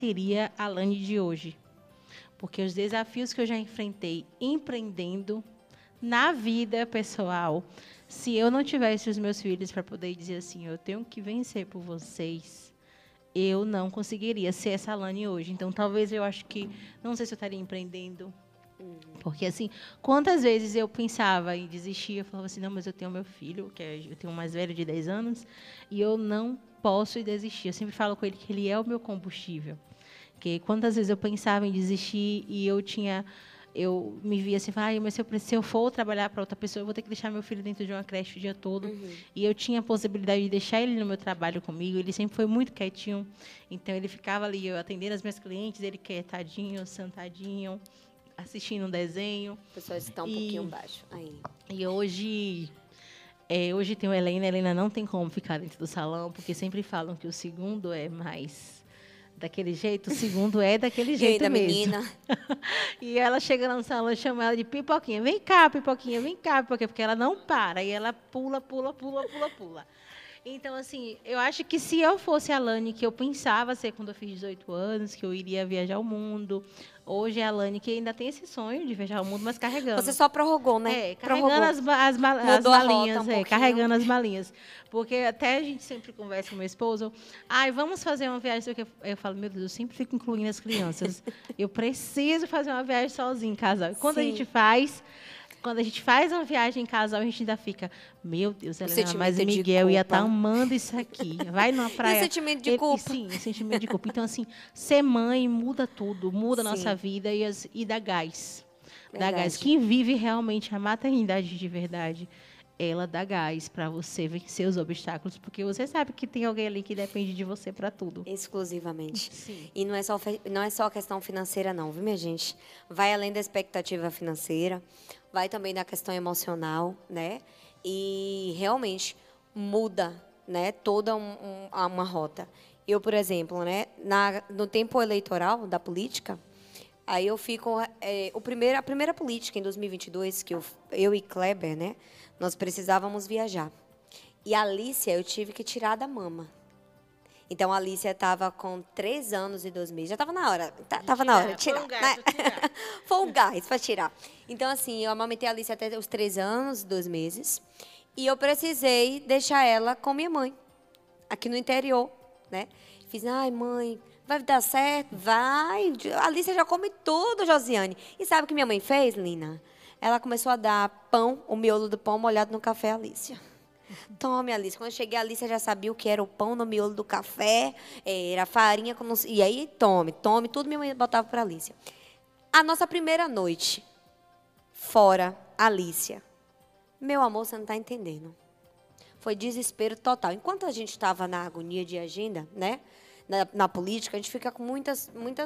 seria a Lani de hoje. Porque os desafios que eu já enfrentei empreendendo na vida pessoal, se eu não tivesse os meus filhos para poder dizer assim, eu tenho que vencer por vocês, eu não conseguiria ser essa Lani hoje. Então, talvez eu acho que, não sei se eu estaria empreendendo, porque, assim, quantas vezes eu pensava em desistir, eu falava assim, não, mas eu tenho meu filho, eu tenho um mais velho de 10 anos, e eu não posso desistir. Eu sempre falo com ele que ele é o meu combustível. Porque quantas vezes eu pensava em desistir e eu me via assim, mas se eu for trabalhar para outra pessoa, eu vou ter que deixar meu filho dentro de uma creche o dia todo. E eu tinha a possibilidade de deixar ele no meu trabalho comigo, ele sempre foi muito quietinho, então ele ficava ali, eu atendendo as minhas clientes, ele quietadinho, sentadinho, assistindo um desenho. O pessoal está um pouquinho baixo aí. E hoje tem o Helena. A Helena não tem como ficar dentro do salão, porque sempre falam que o segundo é mais daquele jeito, o segundo é daquele jeito mesmo. Menina. E ela chega lá no salão e chama ela de Pipoquinha. Vem cá, Pipoquinha, porque ela não para. E ela pula, pula, pula, pula, pula. Então, assim, eu acho que se eu fosse a Lani que eu pensava ser quando eu fiz 18 anos, que eu iria viajar o mundo, hoje é a Lani que ainda tem esse sonho de viajar o mundo, mas carregando. Você só prorrogou, né? Carregando as malinhas, carregando as malinhas. Porque até a gente sempre conversa com meu esposo, vamos fazer uma viagem. Eu falo, meu Deus, eu sempre fico incluindo as crianças. Eu preciso fazer uma viagem sozinha em casal. E quando a gente faz uma viagem em casal, a gente ainda fica, meu Deus, Helena, mas o Miguel ia estar amando isso aqui. Vai numa praia. E o sentimento de culpa. Sim, o sentimento de culpa. Então, assim, ser mãe muda tudo, muda a nossa vida e dá gás. Dá gás. Quem vive realmente a maternidade de verdade, ela dá gás para você vencer os obstáculos, porque você sabe que tem alguém ali que depende de você para tudo. Exclusivamente. Sim. E não é só a questão financeira, não, viu, minha gente? Vai além da expectativa financeira, vai também da questão emocional, né? E realmente muda, né, toda uma rota. Eu, por exemplo, né, no tempo eleitoral da política, aí eu fico... a primeira política em 2022, que eu e Kleber, né, nós precisávamos viajar. E a Alícia eu tive que tirar da mama. Então, a Alícia estava com 3 anos e 2 meses. Já estava na hora. Estava na hora de tirar. Foi um gás, né? Foi um gás para tirar. Então, assim, eu amamentei a Alícia até os 3 anos e 2 meses. E eu precisei deixar ela com minha mãe, aqui no interior, né? Fiz, mãe, vai dar certo? Vai. A Alícia já come tudo, Josiane. E sabe o que minha mãe fez, Lina? Ela começou a dar pão, o miolo do pão molhado no café, Alícia. Tome, Alice. Quando eu cheguei, a Alice já sabia o que era o pão no miolo do café, era farinha. E aí, tome, tudo minha mãe botava para a Alice. A nossa primeira noite, fora, Alícia. Meu amor, você não está entendendo. Foi desespero total. Enquanto a gente estava na agonia de agenda, né, na política, a gente fica com muitos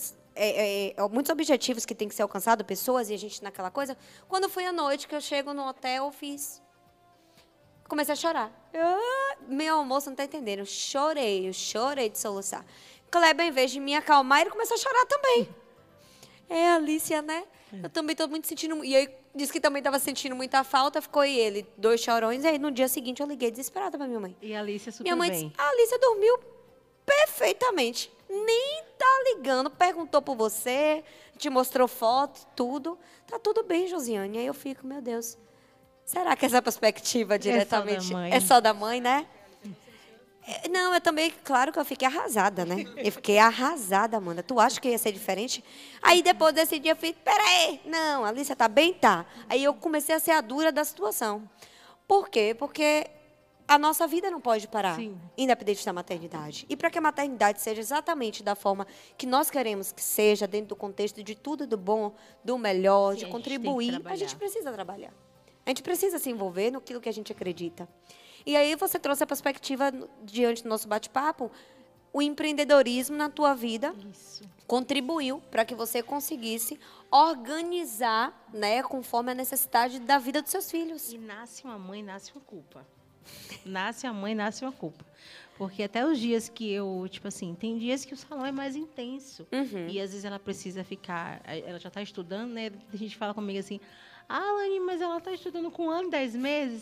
objetivos que tem que ser alcançados, pessoas, e a gente naquela coisa. Quando foi a noite que eu chego no hotel, eu fiz... Comecei a chorar. Meu amor, você não está entendendo. Eu chorei de soluçar. Kleber, em vez de me acalmar, ele começou a chorar também. Alícia, né? Eu também estou muito sentindo... E aí, disse que também estava sentindo muita falta, ficou ele, 2 chorões. E aí, no dia seguinte, eu liguei desesperada para minha mãe. E a Alícia super minha mãe bem. Disse, a Alícia dormiu perfeitamente. Nem tá ligando, perguntou por você, te mostrou foto, tudo. Tá tudo bem, Josiane. E aí eu fico, meu Deus... Será que essa perspectiva diretamente é só da mãe, né? Não, eu também, claro que eu fiquei arrasada, né? Eu fiquei arrasada, Amanda. Tu acha que ia ser diferente? Aí depois desse dia eu falei, peraí, não, a Alícia tá bem? Tá. Aí eu comecei a ser a dura da situação. Por quê? Porque a nossa vida não pode parar, Sim. independente da maternidade. E para que a maternidade seja exatamente da forma que nós queremos que seja, dentro do contexto de tudo do bom, do melhor, Sim, de contribuir, a gente precisa trabalhar. A gente precisa se envolver naquilo que a gente acredita. E aí você trouxe a perspectiva, diante do nosso bate-papo, o empreendedorismo na tua vida contribuiu para que você conseguisse organizar, né, conforme a necessidade da vida dos seus filhos. E nasce uma mãe, nasce uma culpa. Nasce a mãe, nasce uma culpa. Porque até os dias que eu, tipo assim, tem dias que o salão é mais intenso. E às vezes ela precisa ficar, ela já está estudando, né? A gente fala comigo assim, Lani, mas ela está estudando com 1 ano e 10 meses.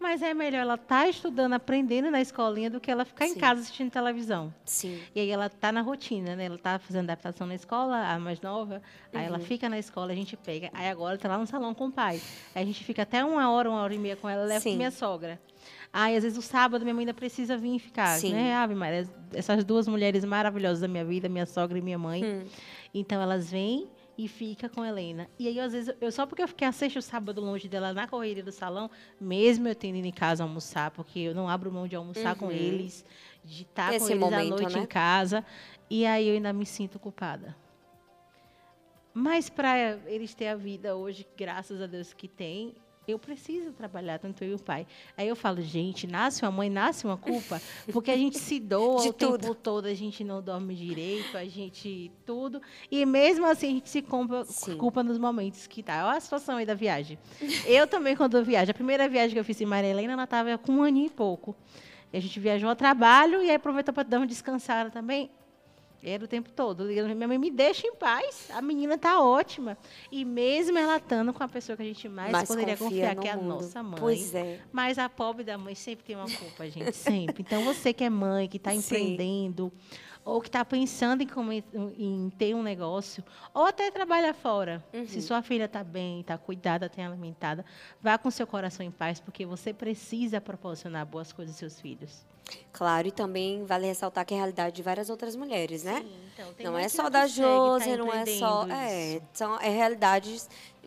Mas é melhor ela estar estudando, aprendendo na escolinha, do que ela ficar em Sim. casa assistindo televisão. Sim. E aí ela está na rotina, né? Ela está fazendo adaptação na escola, a mais nova. Aí ela fica na escola, a gente pega. Aí agora está lá no salão com o pai. Aí a gente fica até 1 hora e meia com ela, leva Sim. para minha sogra. Aí, às vezes, o sábado, minha mãe ainda precisa vir ficar, Sim. né? Ave Maria, essas duas mulheres maravilhosas da minha vida, minha sogra e minha mãe. Então, elas vêm e ficam com a Helena. E aí, às vezes, só porque eu fiquei a sexta e o sábado longe dela na correria do salão, mesmo eu tendo ido em casa almoçar, porque eu não abro mão de almoçar com eles, de estar com Esse eles à momento, noite né? em casa. E aí, eu ainda me sinto culpada. Mas para eles terem a vida hoje, graças a Deus que tem, eu preciso trabalhar, tanto eu e o pai. Aí eu falo, gente, nasce uma mãe, nasce uma culpa, porque a gente se doa De o tempo tudo. todo, a gente não dorme direito, a gente tudo. E mesmo assim a gente se Sim. culpa nos momentos que tá. Olha a situação aí da viagem. Eu também, quando eu viajo, a primeira viagem que eu fiz em Maria Helena, ela estava com 1 aninho e pouco. E a gente viajou a trabalho e aí aproveitou para dar uma descansada também. Era o tempo todo. Ligando, minha mãe, me deixa em paz. A menina tá ótima. E mesmo ela estando com a pessoa que a gente mais Mas poderia confia confiar, no que é a mundo. nossa mãe. Pois é. Mas a pobre da mãe sempre tem uma culpa, gente. Sempre. Então, você que é mãe, que está Sim. empreendendo, ou que está pensando em ter um negócio, ou até trabalha fora. Se sua filha está bem, está cuidada, está alimentada, vá com seu coração em paz, porque você precisa proporcionar boas coisas aos seus filhos. Claro, e também vale ressaltar que é a realidade de várias outras mulheres, né? Sim, então, tem Não mãe é que só não da consegue tá Josi, não é só. empreendendo isso. São realidades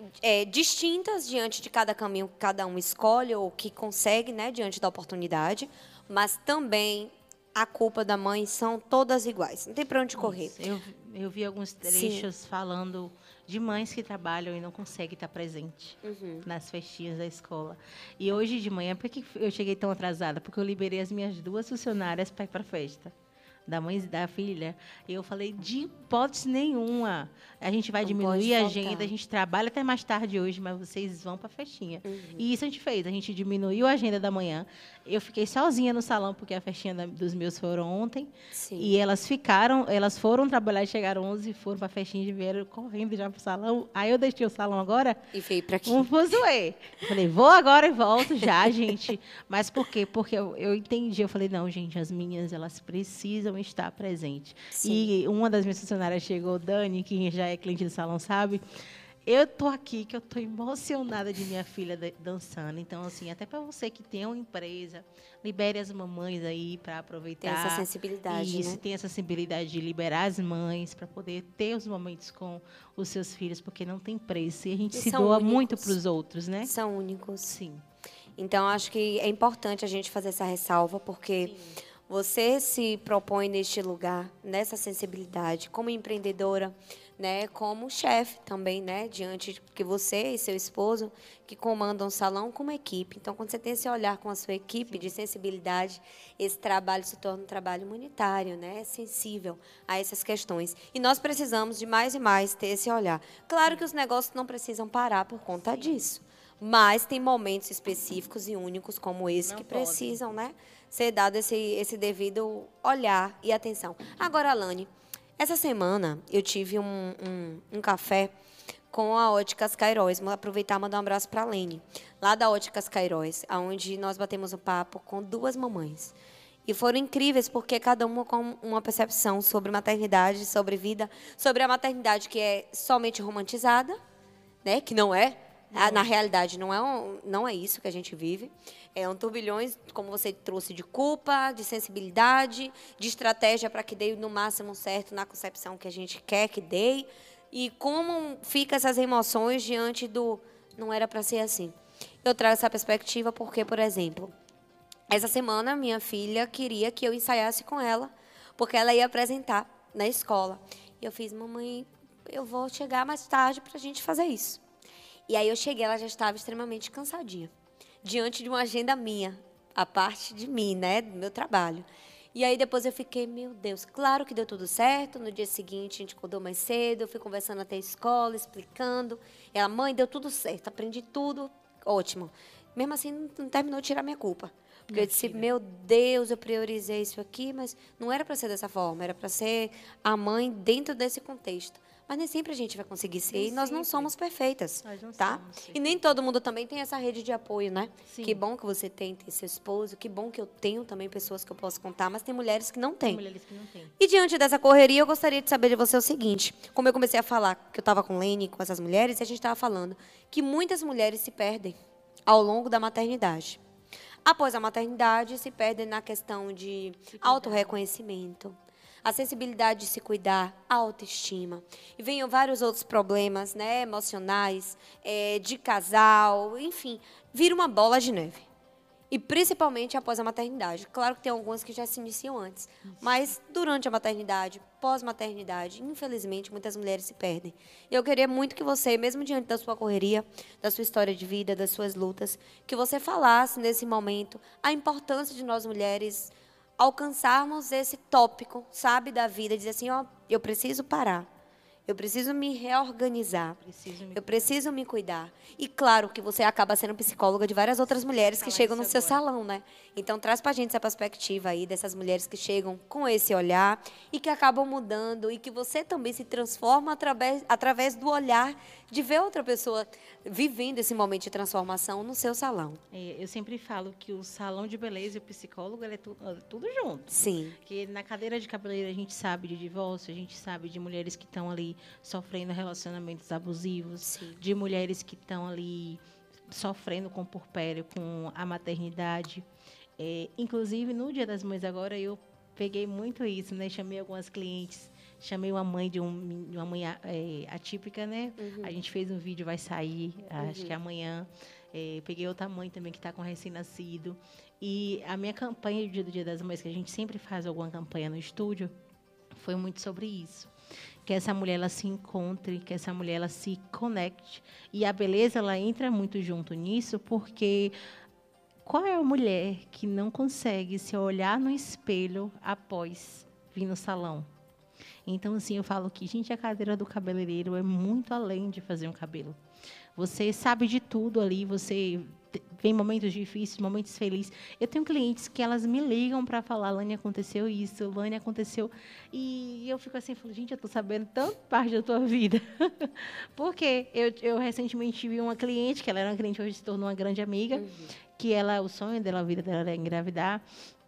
distintas diante de cada caminho que cada um escolhe ou que consegue, né, diante da oportunidade, mas também a culpa da mãe são todas iguais. Não tem para onde correr. Isso. Eu vi alguns trechos falando de mães que trabalham e não conseguem estar presente nas festinhas da escola. E hoje de manhã, por que eu cheguei tão atrasada? Porque eu liberei as minhas 2 funcionárias para ir para a festa. Da mãe e da filha. E eu falei, de hipótese nenhuma. A gente vai Não diminuir pode a faltar. agenda, a gente trabalha até mais tarde hoje, mas vocês vão para a festinha. E isso a gente fez. A gente diminuiu a agenda da manhã. Eu fiquei sozinha no salão, porque a festinha dos meus foram ontem. Sim. E elas foram trabalhar e chegaram 11 e foram para a festinha e vieram correndo já para o salão. Aí eu deixei o salão agora E veio para aqui. um fuzuê. Eu falei, vou agora e volto já, gente. Mas por quê? Porque eu entendi. Eu falei, não, gente, as minhas, elas precisam estar presentes. Sim. E uma das minhas funcionárias chegou, Dani, que já é cliente do salão, sabe? Eu tô aqui, que eu tô emocionada de minha filha dançando. Então, assim, até para você que tem uma empresa, libere as mamães aí para aproveitar. Tem essa sensibilidade, Isso, né? tem essa sensibilidade de liberar as mães para poder ter os momentos com os seus filhos, porque não tem preço. E a gente E se são doa únicos. muito para os outros, né? São únicos. Sim. Então, acho que é importante a gente fazer essa ressalva, porque você se propõe neste lugar, nessa sensibilidade, como empreendedora, né, como chefe também, né, diante de que você e seu esposo que comandam o salão como equipe. Então, quando você tem esse olhar com a sua equipe de sensibilidade, esse trabalho se torna um trabalho humanitário, né, sensível a essas questões. E nós precisamos de mais e mais ter esse olhar. Claro que os negócios não precisam parar por conta disso. Mas tem momentos específicos e únicos como esse Não que podem. precisam, né, ser dado esse devido olhar e atenção. Agora, Alane, essa semana eu tive um café com a Óticas Cairóis. Vou aproveitar e mandar um abraço para a Lene, lá da Óticas Cairóis, onde nós batemos um papo com 2 mamães. E foram incríveis, porque cada uma com uma percepção sobre maternidade, sobre vida, sobre a maternidade que é somente romantizada, né, que não é. Na realidade, não é isso que a gente vive. É um turbilhões, como você trouxe, de culpa, de sensibilidade, de estratégia para que dê no máximo certo na concepção que a gente quer que dê. E como ficam essas emoções diante do não era para ser assim. Eu trago essa perspectiva porque, por exemplo, essa semana minha filha queria que eu ensaiasse com ela, porque ela ia apresentar na escola. E eu fiz, mamãe, eu vou chegar mais tarde para a gente fazer isso. E aí eu cheguei, ela já estava extremamente cansadinha, diante de uma agenda minha, a parte de mim, né, do meu trabalho. E aí depois eu fiquei, meu Deus, claro que deu tudo certo. No dia seguinte a gente acordou mais cedo, eu fui conversando até a escola, explicando. Ela, mãe, deu tudo certo, aprendi tudo, ótimo. Mesmo assim, não terminou de tirar minha culpa. Porque eu disse, meu Deus, eu priorizei isso aqui, mas não era para ser dessa forma, era para ser a mãe dentro desse contexto. Mas nem sempre a gente vai conseguir ser, Nem e nós não sempre. somos perfeitas, Nós não tá? somos E nem todo mundo também tem essa rede de apoio, né? Sim. Que bom que você tem seu esposo, que bom que eu tenho também pessoas que eu posso contar, mas tem mulheres que não Tem têm. mulheres que não têm. E diante dessa correria, eu gostaria de saber de você o seguinte: como eu comecei a falar que eu estava com Lene, com essas mulheres, e a gente estava falando que muitas mulheres se perdem ao longo da maternidade. Após a maternidade, se perdem na questão de autorreconhecimento, a sensibilidade de se cuidar, a autoestima. E venham vários outros problemas, né, emocionais, de casal, enfim, vira uma bola de neve. E principalmente após a maternidade. Claro que tem algumas que já se iniciam antes, mas durante a maternidade, pós-maternidade, infelizmente, muitas mulheres se perdem. E eu queria muito que você, mesmo diante da sua correria, da sua história de vida, das suas lutas, que você falasse nesse momento a importância de nós mulheres alcançarmos esse tópico, sabe, da vida, dizer assim, ó, eu preciso parar. Eu preciso me reorganizar. Eu preciso me cuidar. E claro que você acaba sendo psicóloga de várias outras mulheres que chegam no seu salão, né? Então traz pra gente essa perspectiva aí dessas mulheres que chegam com esse olhar e que acabam mudando e que você também se transforma através do olhar de ver outra pessoa vivendo esse momento de transformação no seu salão. Eu sempre falo que o salão de beleza e o psicólogo ele é tudo junto. Sim. Porque na cadeira de cabeleireiro a gente sabe de divórcio, a gente sabe de mulheres que estão ali sofrendo relacionamentos abusivos, Sim. de mulheres que estão ali sofrendo com o puerpério, com a maternidade. Inclusive, no Dia das Mães agora, eu peguei muito isso, né? Chamei algumas clientes, chamei uma mãe de uma mãe atípica, né? A gente fez um vídeo, vai sair, acho que amanhã. Peguei outra mãe também que está com recém-nascido. E a minha campanha do Dia das Mães, que a gente sempre faz alguma campanha no estúdio, foi muito sobre isso. Que essa mulher ela se encontre, que essa mulher ela se conecte. E a beleza ela entra muito junto nisso, porque qual é a mulher que não consegue se olhar no espelho após vir no salão? Então, assim, eu falo que, gente, a cadeira do cabeleireiro é muito além de fazer um cabelo. Você sabe de tudo ali, você tem momentos difíceis, momentos felizes. Eu tenho clientes que elas me ligam para falar, Lani, aconteceu isso, Lani, aconteceu. E eu fico assim, falo, gente, eu estou sabendo tanta parte da tua vida. Porque eu recentemente tive uma cliente, que ela era uma cliente, hoje se tornou uma grande amiga, que o sonho dela, a vida dela era engravidar.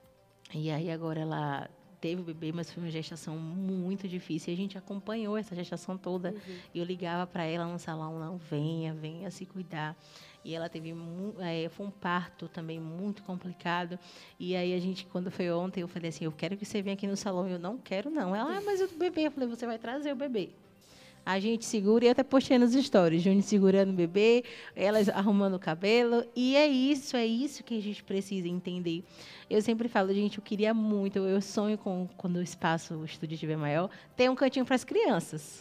E aí agora ela teve o bebê, mas foi uma gestação muito difícil. E a gente acompanhou essa gestação toda. E eu ligava para ela no salão, não, venha se cuidar. E ela teve, foi um parto também muito complicado. E aí a gente, quando foi ontem, eu falei assim, eu quero que você venha aqui no salão. Eu não quero, não. Ela, mas o bebê. Eu falei, você vai trazer o bebê. A gente segura, e até postei nos stories, Júnior segurando o bebê, elas arrumando o cabelo. E é isso que a gente precisa entender. Eu sempre falo, gente, eu queria muito, eu sonho quando o espaço, o estúdio estiver maior, ter um cantinho para as crianças.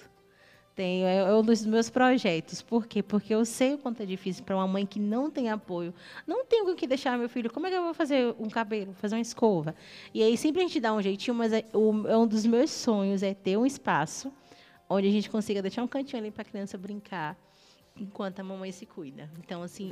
É um dos meus projetos. Por quê? Porque eu sei o quanto é difícil para uma mãe que não tem apoio. Não tenho com que deixar meu filho. Como é que eu vou fazer um cabelo, fazer uma escova? E aí sempre a gente dá um jeitinho, mas um dos meus sonhos é ter um espaço onde a gente consiga deixar um cantinho ali para a criança brincar, enquanto a mamãe se cuida. Então, assim,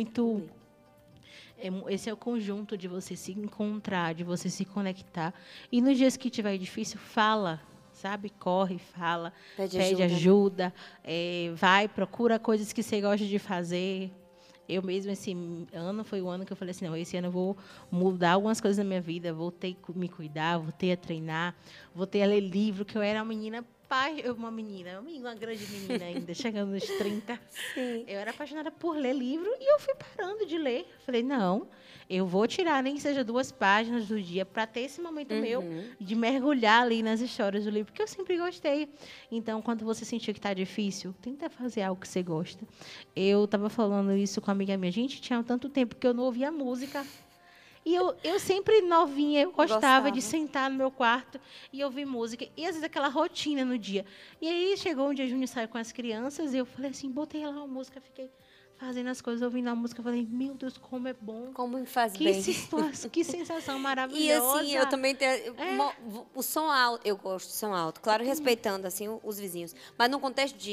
esse é o conjunto de você se encontrar, de você se conectar. E nos dias que tiver difícil, fala, sabe? Corre, fala, pede ajuda, vai, procura coisas que você gosta de fazer. Eu mesmo, esse ano, foi o ano que eu falei assim, não, esse ano eu vou mudar algumas coisas na minha vida, vou ter que me cuidar, vou ter a treinar, vou ter a ler livro, que eu era uma grande menina ainda, chegando nos 30. Sim. Eu era apaixonada por ler livro e eu fui parando de ler. Falei, não, eu vou tirar nem que seja 2 páginas do dia para ter esse momento meu de mergulhar ali nas histórias do livro, porque eu sempre gostei. Então, quando você sentir que está difícil, tenta fazer algo que você gosta. Eu estava falando isso com uma amiga minha. Gente, tinha tanto tempo que eu não ouvia música. E eu sempre novinha, eu gostava de sentar no meu quarto e ouvir música. E, às vezes, aquela rotina no dia. E aí, chegou um dia, Júnior saiu com as crianças, e eu falei assim, botei lá uma música, fiquei fazendo as coisas, ouvindo a música. Falei, meu Deus, como é bom. Como me faz bem. Que sensação maravilhosa. E, assim, eu também tenho... O som alto, eu gosto de som alto. Claro, respeitando, assim, os vizinhos. Mas no contexto de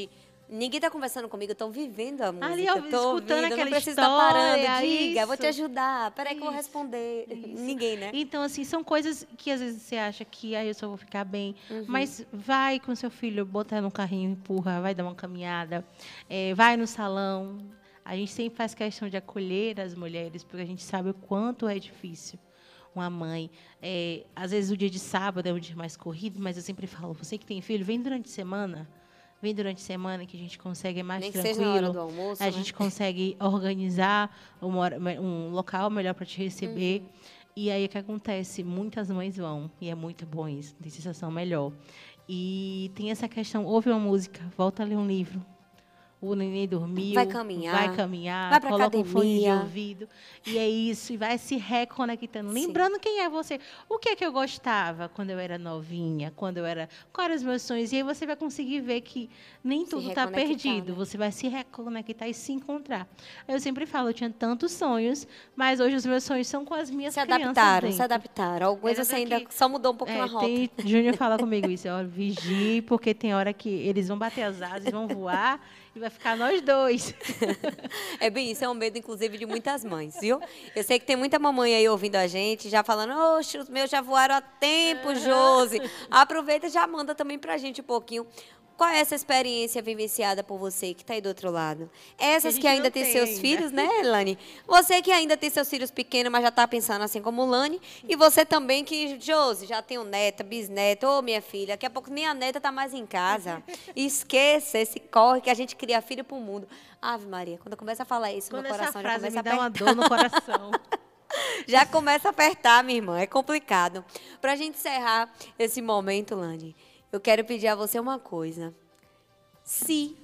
Ninguém tá conversando comigo, estão vivendo a música. Ali, ó, Tô escutando ouvindo, aquela não precisa estar parando. história, Diga, eu vou isso. te ajudar. Peraí que eu vou Isso, responder. isso. Ninguém, né? Então, assim, são coisas que às vezes você acha que aí eu só vou ficar bem. Uhum. Mas vai com seu filho, bota no carrinho, empurra, vai dar uma caminhada, vai no salão. A gente sempre faz questão de acolher as mulheres, porque a gente sabe o quanto é difícil uma mãe. Às vezes o dia de sábado é um dia mais corrido, mas eu sempre falo, você que tem filho, vem durante a semana. Vem durante a semana que a gente consegue mais Nem que tranquilo. seja na hora do almoço, a né? gente consegue organizar um local melhor para te receber. E aí o que acontece? Muitas mães vão, e é muito bom isso, tem sensação melhor. E tem essa questão, ouve uma música, volta a ler um livro. O neném dormiu, Vai caminhar, vai pra coloca um fone de academia. ouvido, e é isso, e vai se reconectando. Sim. Lembrando quem é você. O que é que eu gostava quando eu era novinha, quais eram os meus sonhos? E aí você vai conseguir ver que nem tudo está reconectar, perdido. né? Você vai se reconectar e se encontrar. Eu sempre falo, eu tinha tantos sonhos, mas hoje os meus sonhos são com as minhas crianças Se adaptaram. Alguma coisa Era você ainda daqui. só mudou um pouquinho a rota. Júnior fala comigo isso, ó, vigie, porque tem hora que eles vão bater as asas, vão voar e vai ficar nós dois. É bem isso, é um medo, inclusive, de muitas mães, viu? Eu sei que tem muita mamãe aí ouvindo a gente, já falando, oxe, os meus já voaram há tempo, Josi. Aproveita e já manda também pra gente um pouquinho. Qual é essa experiência vivenciada por você que está aí do outro lado? Essas gente que ainda não tem tem seus ainda. filhos, né, Lani? Você que ainda tem seus filhos pequenos, mas já está pensando assim como Lani. E você também que, Josi, já tem um neta, bisneta. Ô, minha filha, daqui a pouco nem a neta está mais em casa. Esqueça esse corre que a gente cria filho para o mundo. Ave Maria, quando começa a falar isso, Quando meu essa coração já frase começa me a dá uma apertar. dor no coração. Já começa a apertar, minha irmã. É complicado. Para a gente encerrar esse momento, Lani, eu quero pedir a você uma coisa. Se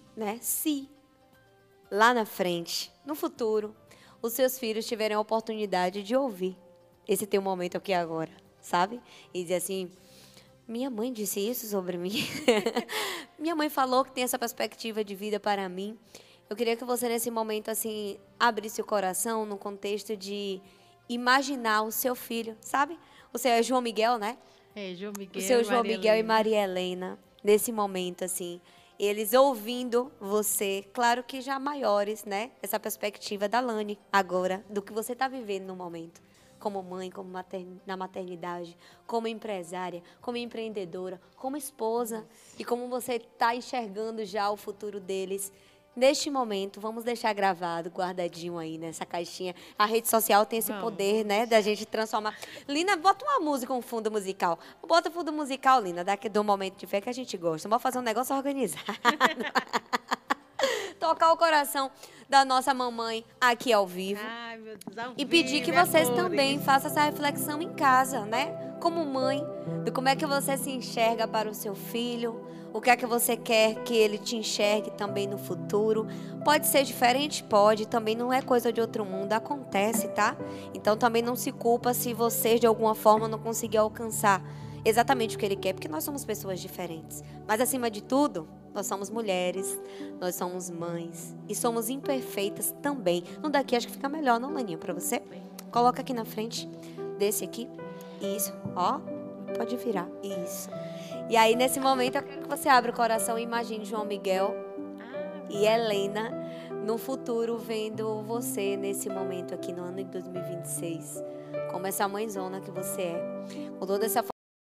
lá na frente, no futuro, os seus filhos tiverem a oportunidade de ouvir esse teu momento aqui agora, sabe? E dizer assim, minha mãe disse isso sobre mim. Minha mãe falou que tem essa perspectiva de vida para mim. Eu queria que você, nesse momento, assim, abrisse o coração no contexto de imaginar o seu filho, sabe? O seu é João Miguel, né? João Miguel. O seu João Maria Miguel e Helena. Maria Helena, nesse momento, assim, eles ouvindo você, claro que já maiores, né? Essa perspectiva da Lani, agora, do que você está vivendo no momento. Como mãe, como na maternidade, como empresária, como empreendedora, como esposa. E como você está enxergando já o futuro deles. Neste momento, vamos deixar gravado, guardadinho aí nessa caixinha. A rede social tem esse poder, né, da gente transformar. Lina, bota uma música, um fundo musical. Bota o fundo musical, Lina, daqui do momento de fé que a gente gosta. Vamos fazer um negócio organizado. Tocar o coração da nossa mamãe aqui ao vivo. Ai, meu Deus, ao E pedir que vivo, vocês amores. também façam essa reflexão em casa, né? Como mãe, de como é que você se enxerga para o seu filho, o que é que você quer que ele te enxergue também no futuro. Pode ser diferente? Pode, também não é coisa de outro mundo, acontece, tá? Então também não se culpa se você de alguma forma não conseguir alcançar exatamente o que ele quer, porque nós somos pessoas diferentes. Mas acima de tudo, nós somos mulheres, nós somos mães e somos imperfeitas também. No daqui acho que fica melhor, não, Laninha, pra você? Coloca aqui na frente desse aqui. Isso, ó, pode virar. Isso. E aí, nesse momento, eu quero que você abra o coração e imagine João Miguel e Helena no futuro vendo você nesse momento aqui no ano de 2026, como essa mãezona que você é, com toda essa